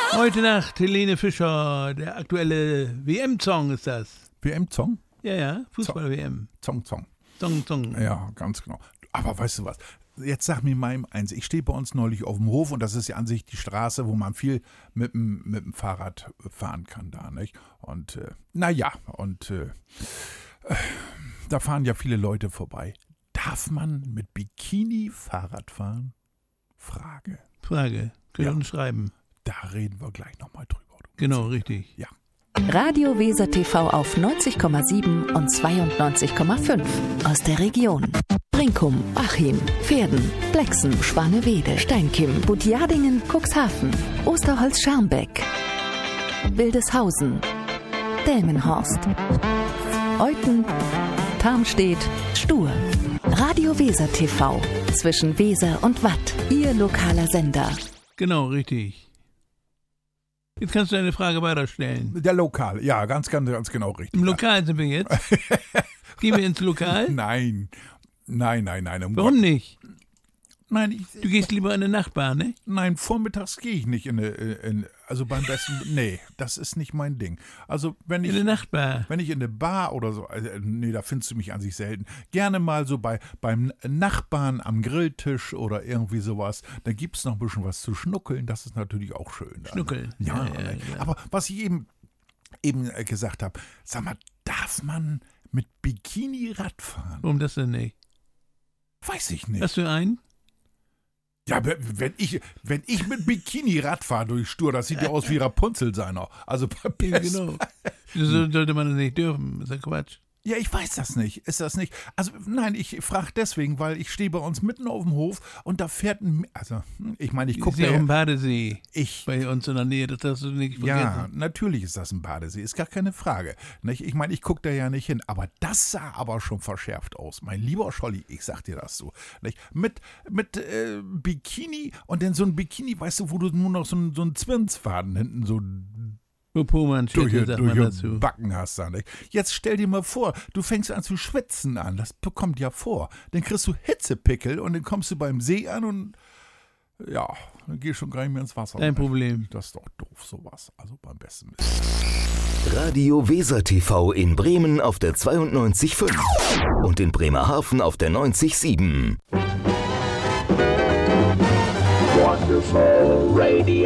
Heute Nacht Helene Fischer, der aktuelle WM-Song ist das. WM-Song? Ja, Fußball-WM. Song. Ja, ganz genau. Aber weißt du was? Jetzt sag mir mal eins. Ich stehe bei uns neulich auf dem Hof und das ist ja an sich die Straße, wo man viel mit dem Fahrrad fahren kann da, nicht? Und da fahren ja viele Leute vorbei. Darf man mit Bikini Fahrrad fahren? Frage. Können schreiben. Da reden wir gleich nochmal drüber. Genau, richtig. Ja. Radio Weser TV auf 90,7 und 92,5 aus der Region. Brinkum, Achim, Pferden, Blexen, Spanewede, Steinkim, Butjadingen, Cuxhaven, Osterholz-Scharmbeck, Wildeshausen, Delmenhorst, Euthen, Tarmstedt, Stur. Radio Weser TV zwischen Weser und Watt, Ihr lokaler Sender. Genau, richtig. Jetzt kannst du eine Frage weiterstellen. Der Lokal, ja, ganz genau richtig. Im Lokal sind wir jetzt. Gehen wir ins Lokal? Nein. Warum nicht? Nein, Du gehst lieber in den Nachbarn, ne? Nein, vormittags gehe ich nicht also beim besten, nee, das ist nicht mein Ding. Also wenn ich In den Nachbar. Wenn ich in eine Bar oder so, nee, da findest du mich an sich selten. Gerne mal so beim Nachbarn am Grilltisch oder irgendwie sowas. Da gibt es noch ein bisschen was zu schnuckeln, das ist natürlich auch schön. Schnuckeln. Ja. Ja. Aber was ich eben gesagt habe, sag mal, darf man mit Bikini Rad fahren? Warum das denn nicht? Weiß ich nicht. Hast du einen? Ja, wenn ich mit Bikini Rad fahre durch Stur, das sieht ja aus wie Rapunzel seiner. Also Ja, genau. Wieso sollte man das nicht dürfen? Das ist ja Quatsch. Ja, ich weiß das nicht. Ist das nicht? Also nein, ich frage deswegen, weil ich stehe bei uns mitten auf dem Hof und da fährt ich gucke ja im Badesee. Ich bei uns in der Nähe, das hast du nicht vergessen. Ja, natürlich ist das ein Badesee, ist gar keine Frage. Nicht? Ich meine, ich gucke da ja nicht hin, aber das sah aber schon verschärft aus. Mein lieber Scholli, ich sag dir das so. Nicht? Mit Bikini und dann so ein Bikini, weißt du, wo du nur noch so einen Zwirnsfaden hinten so durch Backen hast da, nicht? Jetzt stell dir mal vor, du fängst an zu schwitzen an, das kommt ja vor. Dann kriegst du Hitzepickel und dann kommst du beim See an und ja, dann gehst du schon gar nicht mehr ins Wasser. Kein Problem. Das ist doch doof, sowas. Also beim besten. Radio Weser TV in Bremen auf der 92.5 und in Bremerhaven auf der 90.7. Wonderful Radio.